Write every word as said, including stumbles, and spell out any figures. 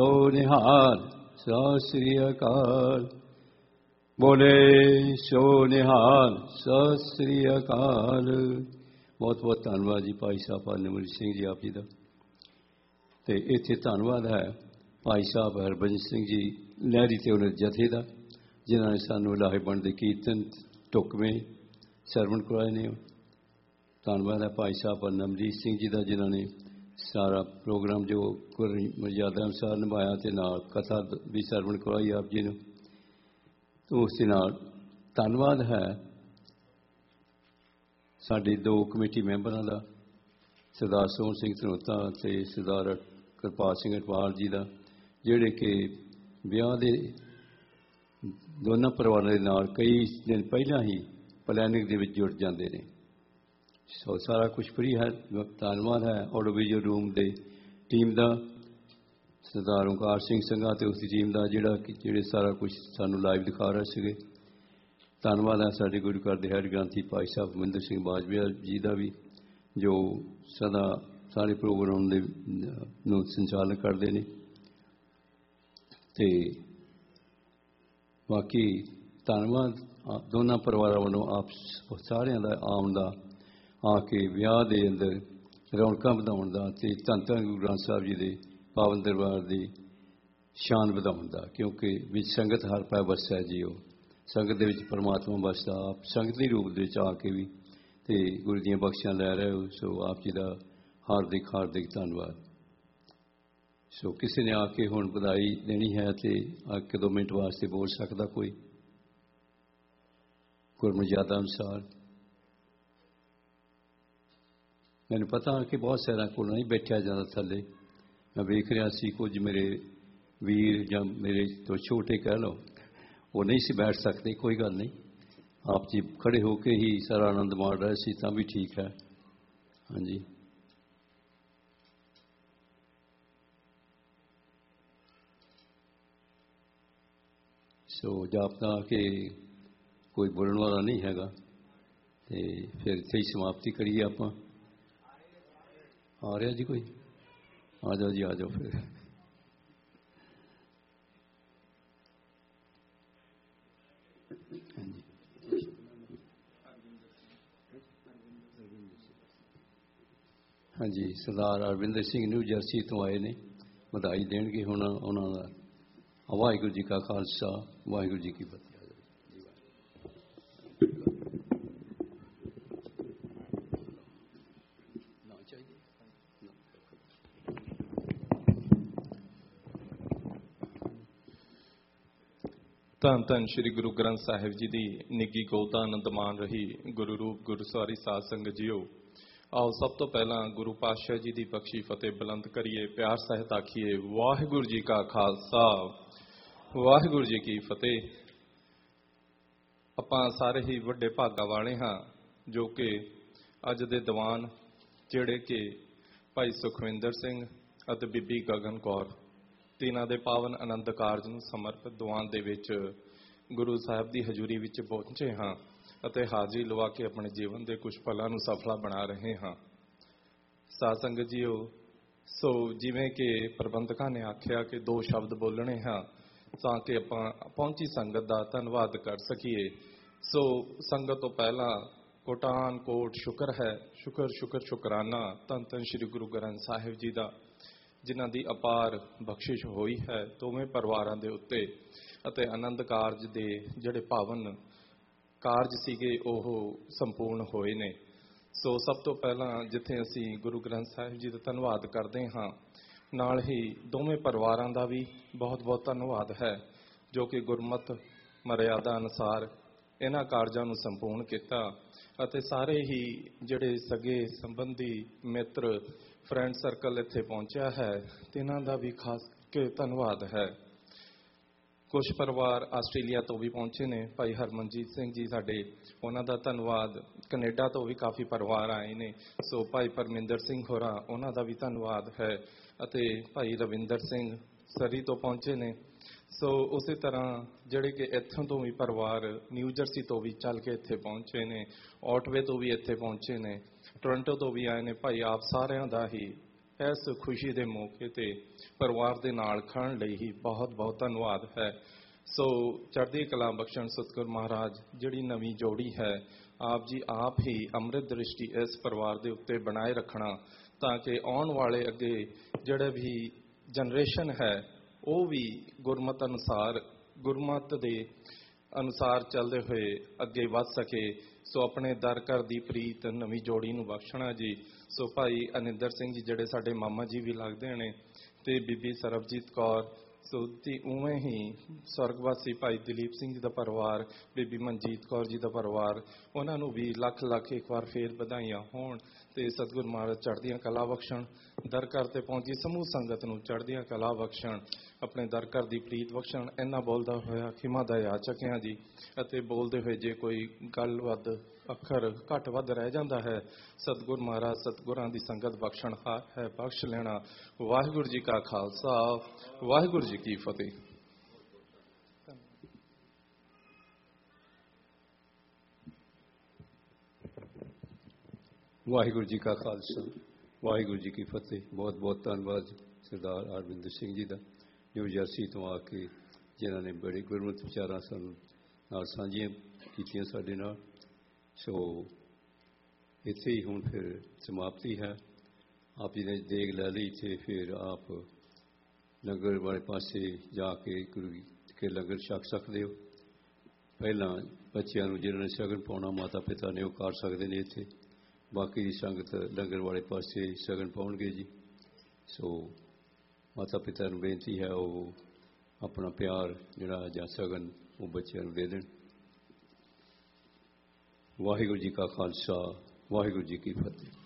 निहाल सत श्री अकाल। बोले सो निहाल सत श्री अकाल। बहुत बहुत धन्यवाद जी भाई साहब हरनिमरत सिंह जी आप जी का। तो इत्थे धन्यवाद है भाई साहब हरभजन सिंह जी लहरी ते उन्हें जथे का, जिन्होंने सानू लाहेबंद के कीर्तन टुकवें सरवण करवाए ने। धन्यवाद है भाई साहब नमजीत सिंह जी का, जिन्होंने सारा प्रोग्राम जो मर्यादा अनुसार निभाया तो नाल कथा भी सरवण करवाई आप जी ने। तो उस धन्यवाद है साढ़े दो कमेटी मैंबरों का, सरदार सोहन सिंह धनोता ते सरदार कृपाल सिंह अटवाल जी का, जिहड़े कि विआह के दोनों परिवारों के नाल कई दिन पहला ही प्लैनिंग दे विच जुड़ जाते हैं। सो सारा कुछ फ्री है। धन्यवाद है ऑडियो विजुअल रूम के टीम का, सरदार ओंकार सिंह संघा ते उसकी टीम का, जिहड़ा जिहड़े सारा कुछ सानू लाइव दिखा रहे थे। धन्यवाद है साडे गुरु घर दे हेड ग्रंथी भाई साहब हरमिंदर सिंह बाजवा जी का भी, जो सदा सारे प्रोग्राम दे नूं संचालन करते हैं। ते बाकी धन्यवाद दोनों परिवारों वालों आप सारिਆਂ ਦਾ आउण दा, आके विआह के अंदर रौनकां वधाउण दा ते धन धन गुरु ग्रंथ साहिब जी के पावन दरबार की शान वधाउण दा, क्योंकि विच संगत हर पै वसै जी। वो संगत दे विच परमात्मा वसदा, आप संगत के रूप दे आके भी ते गुरु दीआं बख्शिशां लै रहे हो। सो आप जी का हार्दिक हार्दिक धन्यवाद। सो किसी ने आके हुण बधाई देनी है तो एक दो मिनट वास्ते बोल सकता कोई गुरमर्यादा अनुसार। मैंने पता कि बहुत सारा को नहीं बैठा जाता थले। मैं वेख रहा सी कुछ मेरे वीर या मेरे तो छोटे कह लो वो नहीं सी बैठ सकते, कोई गल नहीं, आप जी खड़े होके ही सारा आनंद माण रहे सी तां भी ठीक है। हाँ जी सो जापता कि कोई बोलने वाला नहीं हैगा ते फिर इत्थे ही समाप्ति करिए। आप आ रहा जी कोई? आ जाओ जी आ जाओ फिर। हाँ जी सरदार अरविंदर सिंह न्यू जर्सी तो आए ने, बधाई देंगे हुण उन्होंने। वाहिगुरू जी का खालसा वाहिगुरू जी की फतेह। धन धन श्री गुरु ग्रंथ साहिब जी की निੱਘੀ ਗੋਦਾ आनंद मान रही गुरु रूप गुरसवारी साध संगत जीओ। आओ सब तो पहला गुरु पातशाह जी की बख्शी फतेह बुलंद करिए, प्यार सहित आखिए वाहिगुरू जी का खालसा वाहिगुरू जी की फतेह। आपां सारे ही वड्डे भागा वाले हाँ जो कि अज दे दीवान जिहड़े कि भाई सुखविंदर सिंह अते बीबी गगन कौर तिन्हां दे पावन आनंद कारज नूं समर्पित दीवान दे विच गुरु साहिब की हजूरी विच पहुंचे हाँ अते हाजिरी लवा के अपने जीवन के कुछ पलों नूं सफला बना रहे हाँ। साध संगत जीओ, सो जिवें कि प्रबंधकां ने आख्या कि दो शब्द बोलने हाँ तां कि आपां पहुंची संगत का धन्नवाद कर सकीए। सो संगत तो पहला कोटान कोट शुक्र है, शुक्र शुक्र शुकराना धन धन श्री गुरु ग्रंथ साहिब जी का, जिन्हां दी अपार बख्शिश होई है दोवें परिवारां दे उत्ते अते आनंद कारज दे जिहड़े पावन कारज सीगे ओह संपूर्ण होए ने। सो सब तो पहला जिथे असी गुरु ग्रंथ साहिब जी का धन्नवाद करते हाँ, नाल ही दोवें परिवारां दा भी बहुत बहुत धन्नवाद है जो कि गुरमत मर्यादा अनुसार इन्हां कारजां नूं संपूर्ण किया अते सारे ही जिहड़े सगे संबंधी मित्र फ्रेंड सर्कल इत्थे पहुंचा है तिन्हां दा भी खास के धन्नवाद है। कुछ परिवार आस्ट्रेलिया तो भी पहुंचे ने, भाई हरमनजीत सिंह जी साडे उन्हां दा धन्नवाद। कनेडा तो भी काफ़ी परिवार आए ने, सो भाई परमिंदर सिंह होरा उन्हां दा भी धन्नवाद है अते भाई रविंदर सिंह सरी तो पहुंचे ने। सो उस तरह जिहड़े कि इत्थों तो भी परिवार न्यू जर्सी तो भी चल के इत्थे पहुंचे ने, ऑटवे तो भी इत्थे पहुंचे ने, टोरंटो तो भी आए ने। भाई आप सारिਆਂ ਦਾ ही ਇਸ ਖੁਸ਼ੀ ਦੇ ਮੌਕੇ ਤੇ ਪਰਿਵਾਰ ਦੇ ਨਾਲ ਖੜਨ ਲਈ ਹੀ ਬਹੁਤ ਬਹੁਤ ਧੰਨਵਾਦ ਹੈ। ਸੋ ਚੜ੍ਹਦੀ ਕਲਾ ਬਖਸ਼ਣ ਸਤਿਗੁਰ ਮਹਾਰਾਜ, ਜਿਹੜੀ ਨਵੀਂ ਜੋੜੀ ਹੈ, ਆਪ ਜੀ ਆਪ ਹੀ ਅੰਮ੍ਰਿਤ ਦ੍ਰਿਸ਼ਟੀ ਇਸ ਪਰਿਵਾਰ ਦੇ ਉੱਤੇ ਬਣਾਏ ਰੱਖਣਾ, ਤਾਂ ਕਿ ਆਉਣ ਵਾਲੇ ਅੱਗੇ ਜਿਹੜੇ ਵੀ ਜਨਰੇਸ਼ਨ ਹੈ ਉਹ ਵੀ ਗੁਰਮਤ ਅਨੁਸਾਰ ਗੁਰਮਤ ਦੇ ਅਨੁਸਾਰ ਚੱਲਦੇ ਹੋਏ ਅੱਗੇ ਵੱਧ ਸਕੇ। ਸੋ ਆਪਣੇ ਦਰ ਘਰ ਦੀ ਪ੍ਰੀਤ ਨਵੀਂ ਜੋੜੀ ਨੂੰ ਬਖਸ਼ਣਾ ਜੀ। ਸੋ ਭਾਈ ਅਨਿੰਦਰ ਸਿੰਘ ਜੀ ਜਿਹੜੇ ਸਾਡੇ ਮਾਮਾ ਜੀ ਵੀ ਲੱਗਦੇ ਨੇ, ਤੇ ਬੀਬੀ ਸਰਬਜੀਤ ਕੌਰ, ਸੋ ਤੇ ਉਵੇਂ ਹੀ ਸਵਰਗਵਾਸੀ ਭਾਈ ਦਲੀਪ ਸਿੰਘ ਜੀ ਦਾ ਪਰਿਵਾਰ, ਬੀਬੀ ਮਨਜੀਤ ਕੌਰ ਜੀ ਦਾ ਪਰਿਵਾਰ, ਉਹਨਾਂ ਨੂੰ ਵੀ ਲੱਖ ਲੱਖ ਇੱਕ ਵਾਰ ਫੇਰ ਵਧਾਈਆਂ ਹੋਣ ਤੇ ਸਤਿਗੁਰ ਮਹਾਰਾਜ ਚੜ੍ਹਦੀਆਂ ਕਲਾ ਬਖਸ਼ਣ। ਦਰ ਘਰ ਤੇ ਪਹੁੰਚੀ ਸਮੂਹ ਸੰਗਤ ਨੂੰ ਚੜ੍ਹਦੀਆਂ ਕਲਾ ਬਖਸ਼ਣ, ਆਪਣੇ ਦਰ ਘਰ ਦੀ ਪ੍ਰੀਤ ਬਖਸ਼ਣ। ਇੰਨਾ ਬੋਲਦਾ ਹੋਇਆ ਖਿਮਾ ਦਾ ਯਾਚਕ ਹਾਂ ਜੀ। ਅਤੇ ਬੋਲਦੇ ਹੋਏ ਜੇ ਕੋਈ ਗੱਲ ਵੱਧ ਅੱਖਰ ਘੱਟ ਵੱਧ ਰਹਿ ਜਾਂਦਾ ਹੈ, ਸਤਿਗੁਰ ਮਹਾਰਾਜ ਸਤਿਗੁਰਾਂ ਦੀ ਸੰਗਤ ਬਖਸ਼ਣ ਹੈ, ਬਖਸ਼ ਲੈਣਾ। ਵਾਹਿਗੁਰੂ ਜੀ ਕਾ ਖਾਲਸਾ, ਵਾਹਿਗੁਰੂ ਜੀ ਕੀ ਫਤਿਹ। ਵਾਹਿਗੁਰੂ ਜੀ ਕਾ ਖਾਲਸਾ, ਵਾਹਿਗੁਰੂ ਜੀ ਕੀ ਫਤਿਹ। ਬਹੁਤ ਬਹੁਤ ਧੰਨਵਾਦ ਸਰਦਾਰ ਅਰਵਿੰਦਰ ਸਿੰਘ ਜੀ ਦਾ, ਨਿਊ ਜਰਸੀ ਤੋਂ ਆ ਕੇ, ਜਿਨ੍ਹਾਂ ਨੇ ਬੜੇ ਗੁਰਮਤਿ ਵਿਚਾਰਾਂ ਸਾਨੂੰ ਨਾਲ ਸਾਂਝੀਆਂ ਕੀਤੀਆਂ ਸਾਡੇ ਨਾਲ। ਸੋ ਇੱਥੇ ਹੀ ਹੁਣ ਫਿਰ ਸਮਾਪਤੀ ਹੈ। ਆਪ ਜੀ ਨੇ ਦੇਗ ਲੈ ਲਈ ਤੇ ਫਿਰ ਆਪ ਲੰਗਰ ਵਾਲੇ ਪਾਸੇ ਜਾ ਕੇ ਗੁਰੂ ਕੇ ਲੰਗਰ ਛਕ ਸਕਦੇ ਹੋ। ਪਹਿਲਾਂ ਬੱਚਿਆਂ ਨੂੰ ਜਿਹਨਾਂ ਨੇ ਸ਼ਗਨ ਪਾਉਣਾ, ਮਾਤਾ ਪਿਤਾ ਨੇ, ਉਹ ਕਰ ਸਕਦੇ ਨੇ ਇੱਥੇ। ਬਾਕੀ ਦੀ ਸੰਗਤ ਲੰਗਰ ਵਾਲੇ ਪਾਸੇ ਸ਼ਗਨ ਪਾਉਣਗੇ ਜੀ। ਸੋ ਮਾਤਾ ਪਿਤਾ ਨੂੰ ਬੇਨਤੀ ਹੈ ਉਹ ਆਪਣਾ ਪਿਆਰ ਜਿਹੜਾ ਜਾਂ ਸ਼ਗਨ ਉਹ ਬੱਚਿਆਂ ਨੂੰ ਦੇ ਦੇਣ। ਵਾਹਿਗੁਰੂ ਜੀ ਕਾ ਖਾਲਸਾ, ਵਾਹਿਗੁਰੂ ਜੀ ਕੀ ਫਤਿਹ।